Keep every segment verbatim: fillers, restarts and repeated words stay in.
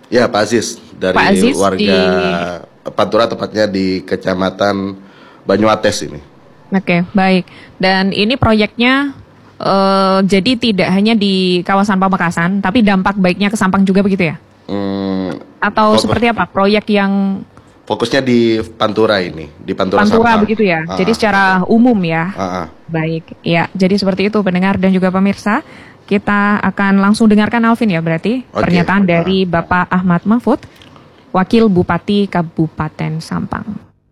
Ya, Pak Aziz dari Pak Aziz warga di Pantura, tepatnya di Kecamatan Banyuates ini. Oke, baik. Dan ini proyeknya eh, jadi tidak hanya di kawasan Pamekasan, tapi dampak baiknya ke Sampang juga begitu ya? Hmm, Atau fokus, seperti apa? Proyek yang fokusnya di Pantura ini, di Pantura Pantura Sampang. begitu ya? Ah, Jadi ah. secara umum ya? Ah, ah. Baik, ya. Jadi seperti itu pendengar dan juga pemirsa. Kita akan langsung dengarkan Alvin ya berarti Oke. pernyataan dari Bapak Ahmad Mahfud, Wakil Bupati Kabupaten Sampang.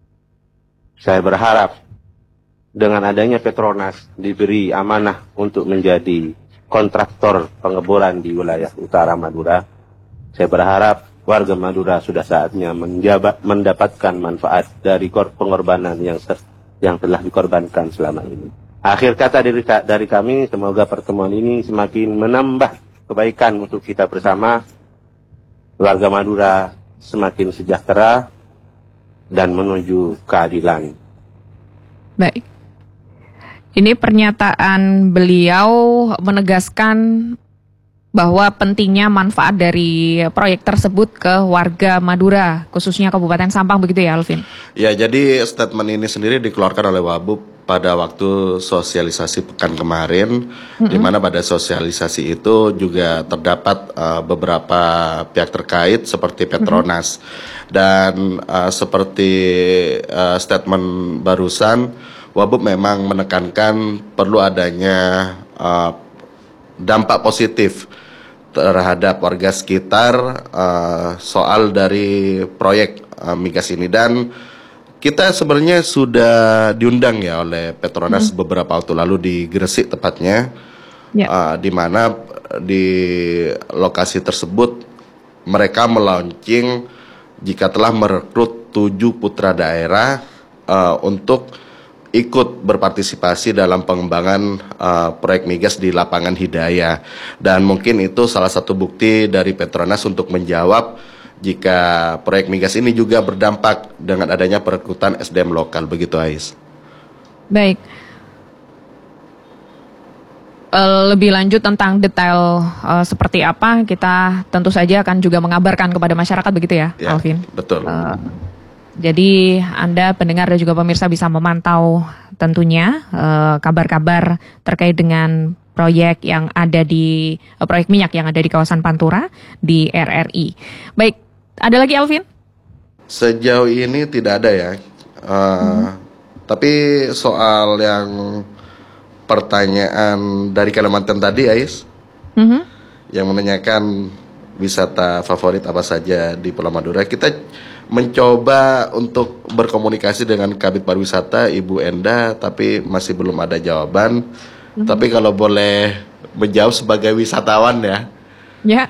Saya berharap dengan adanya Petronas diberi amanah untuk menjadi kontraktor pengeboran di wilayah utara Madura. Saya berharap warga Madura sudah saatnya menjabat, mendapatkan manfaat dari kor- pengorbanan yang ser- yang telah dikorbankan selama ini. Akhir kata dari, dari kami, semoga pertemuan ini semakin menambah kebaikan untuk kita bersama. Warga Madura semakin sejahtera dan menuju keadilan. Baik. Ini pernyataan beliau menegaskan bahwa pentingnya manfaat dari proyek tersebut ke warga Madura, khususnya Kabupaten Sampang begitu ya Alvin? Ya, jadi statement ini sendiri dikeluarkan oleh Wabub pada waktu sosialisasi pekan kemarin, mm-hmm. di mana pada sosialisasi itu juga terdapat uh, beberapa pihak terkait seperti Petronas. Mm-hmm. Dan uh, seperti uh, statement barusan, Wabub memang menekankan perlu adanya uh, dampak positif terhadap warga sekitar uh, soal dari proyek uh, migas ini. Dan kita sebenarnya sudah diundang ya oleh Petronas hmm. beberapa waktu lalu di Gresik tepatnya, ya. uh, di mana di lokasi tersebut mereka melaunching jika telah merekrut tujuh putra daerah uh, untuk ikut berpartisipasi dalam pengembangan uh, proyek migas di lapangan Hidayah. Dan mungkin itu salah satu bukti dari Petronas untuk menjawab jika proyek migas ini juga berdampak dengan adanya perekrutan S D M lokal. Begitu, Ais. Baik. Uh, lebih lanjut tentang detail uh, seperti apa, kita tentu saja akan juga mengabarkan kepada masyarakat begitu ya, ya Alvin? Betul. Uh, Jadi Anda pendengar dan juga pemirsa bisa memantau tentunya eh, kabar-kabar terkait dengan proyek yang ada di eh, proyek minyak yang ada di kawasan Pantura di R R I. Baik, ada lagi Alvin? Sejauh ini tidak ada ya. Uh, hmm. Tapi soal yang pertanyaan dari Kalimantan tadi, Ais, hmm. yang menanyakan wisata favorit apa saja di Pulau Madura, kita mencoba untuk berkomunikasi dengan Kabid Pariwisata Ibu Enda, tapi masih belum ada jawaban. Mm-hmm. Tapi kalau boleh menjawab sebagai wisatawan ya, ya.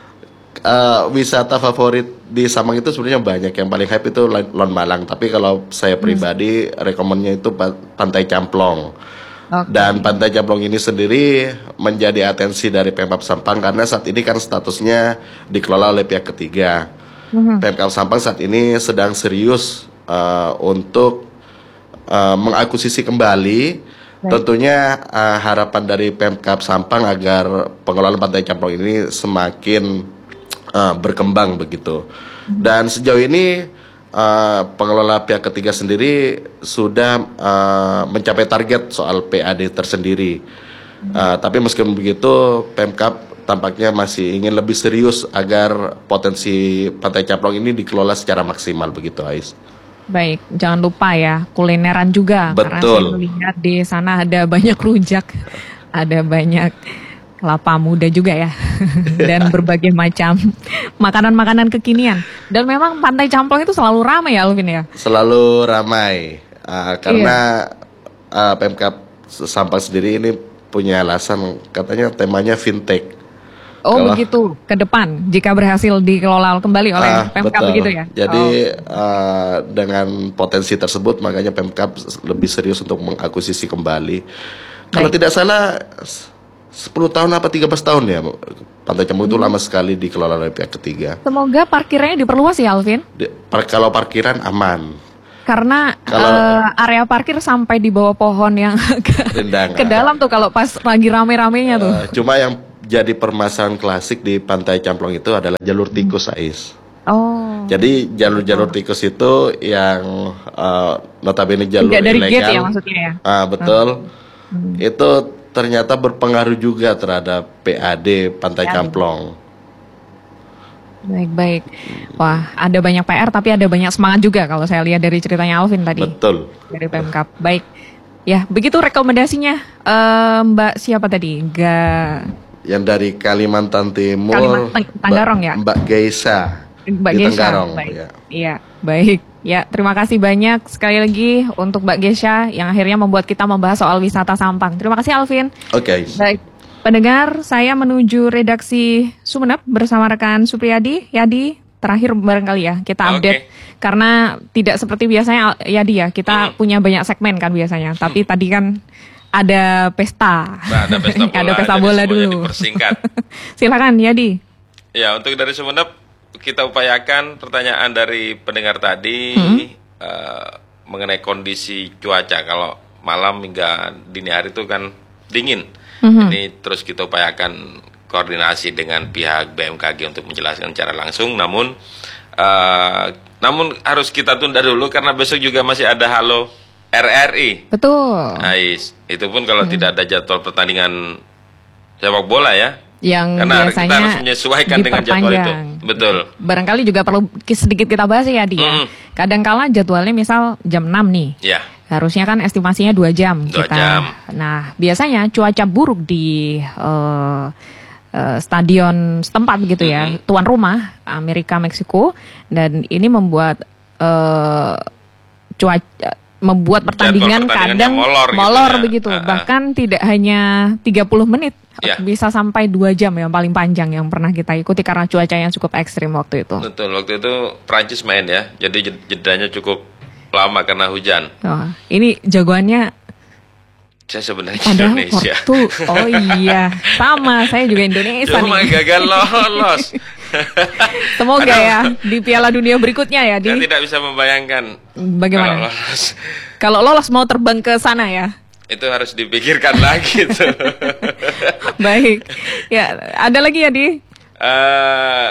Uh, wisata favorit di Sampang itu sebenarnya banyak. Yang paling hype itu Lon Malang. Tapi kalau saya pribadi mm. rekomennya itu Pantai Camplong. Okay. Dan Pantai Camplong ini sendiri menjadi atensi dari Pemkab Sampang karena saat ini kan statusnya dikelola oleh pihak ketiga. Mm-hmm. Pemkab Sampang saat ini sedang serius uh, untuk uh, mengakuisisi kembali. Right. Tentunya uh, harapan dari Pemkab Sampang agar pengelolaan Pantai Camplong ini semakin uh, berkembang begitu. Mm-hmm. Dan sejauh ini uh, pengelola pihak ketiga sendiri sudah uh, mencapai target soal P A D tersendiri. Mm-hmm. Uh, tapi meskipun begitu, Pemkab tampaknya masih ingin lebih serius agar potensi Pantai Camplong ini dikelola secara maksimal begitu, Ais. Baik, jangan lupa ya kulineran juga. Betul. Karena saya melihat di sana ada banyak rujak, ada banyak kelapa muda juga ya, dan berbagai macam makanan-makanan kekinian. Dan memang Pantai Camplong itu selalu ramai ya, Alvin ya? Selalu ramai, uh, karena iya. uh, Pemkab Sampang sendiri ini punya alasan, katanya temanya fintech. Oh Kalau, begitu, ke depan jika berhasil dikelola kembali oleh uh, Pemkab begitu ya? Jadi oh. uh, dengan potensi tersebut makanya Pemkab lebih serius untuk mengakuisisi kembali. Baik. Kalau tidak salah sepuluh tahun apa tiga belas tahun ya Pantai Camplong hmm. itu lama sekali dikelola oleh pihak ketiga. Semoga parkirnya diperluas ya, Alvin? Di, par, kalau parkiran aman. Karena kalau, uh, area parkir sampai di bawah pohon yang ke, ke dalam tuh kalau pas lagi rame-ramenya tuh. Uh, cuma yang jadi permasalahan klasik di Pantai Camplong itu adalah jalur tikus, Ais. Oh. Jadi jalur-jalur tikus itu yang uh, notabene jalur tidak dari ilegal. gate ya maksudnya ya? Ah, betul. Hmm. Itu ternyata berpengaruh juga terhadap P A D Pantai P A D. Camplong. Baik-baik. Wah, ada banyak P R tapi ada banyak semangat juga kalau saya lihat dari ceritanya Alvin tadi. Betul. Dari Pemkab. Baik. Ya, begitu rekomendasinya. Uh, Mbak siapa tadi? Ga... Yang dari Kalimantan Timur. Kalimantan Tanggarong ya? Mbak Geisa. Mbak di Gesha. Tenggarong. Baik. Ya. Iya, baik. Ya, terima kasih banyak sekali lagi untuk Mbak Gesha yang akhirnya membuat kita membahas soal wisata Sampang. Terima kasih Alvin. Oke. Okay. Baik. Pendengar, saya menuju redaksi Sumeneb bersama rekan Supriyadi. Yadi, terakhir barangkali ya kita update. Okay. Karena tidak seperti biasanya Yadi ya, kita hmm. punya banyak segmen kan biasanya. Hmm. Tapi tadi kan ada pesta. Nah, ada pesta bola, ada pesta bola dulu. Dipersingkat. Silakan Yadi. Ya, untuk dari Sumeneb kita upayakan pertanyaan dari pendengar tadi hmm. uh, mengenai kondisi cuaca. Kalau malam hingga dini hari itu kan dingin. Hmm. Ini terus kita upayakan koordinasi dengan pihak B M K G untuk menjelaskan secara langsung. Namun, uh, namun harus kita tunda dulu karena besok juga masih ada Halo R R I. Betul. Ais, itu pun kalau hmm. tidak ada jadwal pertandingan sepak bola ya. Yang karena biasanya kita harus menyesuaikan dengan jadwal itu. Betul. Barangkali juga perlu sedikit kita bahas ya, Di. Ya. Mm. Kadang-kala jadwalnya misal jam enam nih. Ya. Harusnya kan estimasinya dua jam. Dua kita. jam. Nah, biasanya cuaca buruk di uh, uh, stadion setempat begitu ya, mm-hmm. tuan rumah Amerika Meksiko, dan ini membuat uh, cuaca membuat pertandingan kadang molor, molor gitu ya. begitu. Uh, uh. Bahkan tidak hanya tiga puluh menit, yeah. bisa sampai dua jam yang paling panjang yang pernah kita ikuti karena cuaca yang cukup ekstrim waktu itu. Betul, waktu itu Prancis main ya. Jadi jedanya cukup lama karena hujan. Oh, ini jagoannya saya sebenarnya ada Indonesia. Portu. Oh iya, sama saya juga Indonesia. Cuma nih. gagal lolos. Semoga Aduh. ya di Piala Dunia berikutnya ya. Di... Saya tidak bisa membayangkan bagaimana kalau lolos. Kalau lolos mau terbang ke sana ya. Itu harus dipikirkan lagi tuh. Baik, ya ada lagi ya Di. Uh,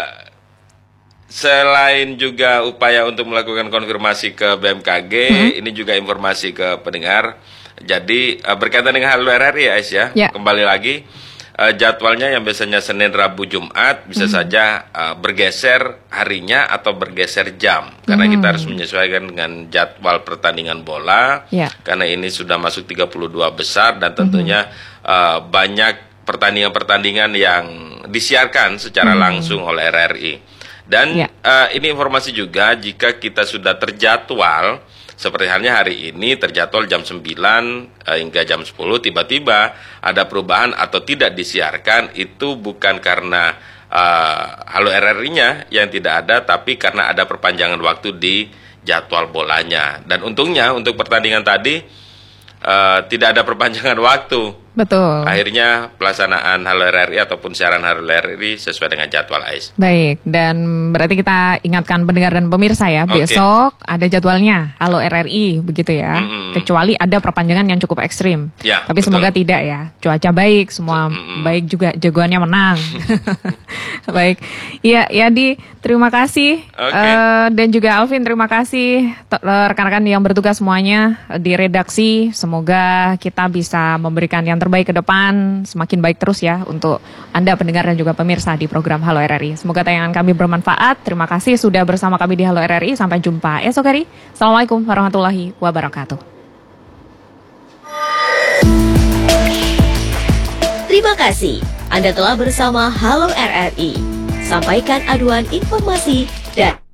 selain juga upaya untuk melakukan konfirmasi ke B M K G, hmm? ini juga informasi ke pendengar. Jadi uh, berkaitan dengan Halo R R I Ais ya, ya. Kembali lagi uh, jadwalnya yang biasanya Senin, Rabu, Jumat bisa hmm. saja uh, bergeser harinya atau bergeser jam karena hmm. kita harus menyesuaikan dengan jadwal pertandingan bola ya. Karena ini sudah masuk tiga puluh dua besar dan tentunya hmm. uh, banyak pertandingan-pertandingan yang disiarkan secara hmm. langsung oleh R R I. Dan ya. uh, ini informasi juga jika kita sudah terjadwal seperti halnya hari ini terjadwal jam sembilan uh, hingga jam sepuluh, tiba-tiba ada perubahan atau tidak disiarkan, itu bukan karena uh, Halo R R I-nya yang tidak ada, tapi karena ada perpanjangan waktu di jadwal bolanya. Dan untungnya untuk pertandingan tadi uh, tidak ada perpanjangan waktu. Betul. Akhirnya pelaksanaan Halo R R I ataupun siaran Halo R R I sesuai dengan jadwal Ais. Baik, dan berarti kita ingatkan pendengar dan pemirsa ya, okay. besok ada jadwalnya Halo R R I begitu ya. Mm-hmm. Kecuali ada perpanjangan yang cukup ekstrim. Ya, tapi betul. Semoga tidak ya. Cuaca baik, semua mm-hmm. baik juga, jagoannya menang. Baik. Iya, Yadi, terima kasih. Okay. Uh, dan juga Alvin, terima kasih rekan-rekan yang bertugas semuanya di redaksi. Semoga kita bisa memberikan yang terbaik ke depan, semakin baik terus ya untuk Anda pendengar dan juga pemirsa di program Halo R R I. Semoga tayangan kami bermanfaat. Terima kasih sudah bersama kami di Halo R R I. Sampai jumpa esok hari. Assalamualaikum warahmatullahi wabarakatuh. Terima kasih Anda telah bersama Halo R R I. Sampaikan aduan informasi dan